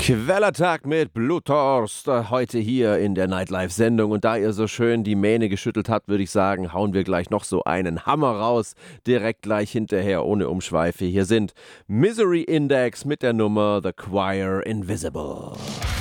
Quellertag mit Bluthorst, heute hier in der Nightlife-Sendung. Und da ihr so schön die Mähne geschüttelt habt, würde ich sagen, hauen wir gleich noch so einen Hammer raus. Direkt gleich hinterher, ohne Umschweife. Hier sind Misery Index mit der Nummer The Choir Invisible.